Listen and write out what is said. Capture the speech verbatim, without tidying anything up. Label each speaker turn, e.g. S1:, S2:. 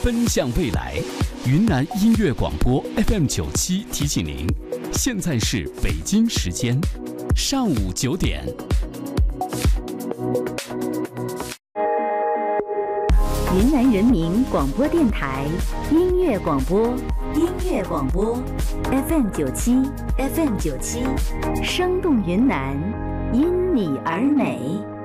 S1: 奔向未来。云南音乐广播 F M 九七提醒您，现在是北京时间上午九点。
S2: 云南人民广播电台音乐广播，音乐广播 F M 九七 F M 九七，生动云南，因你而美。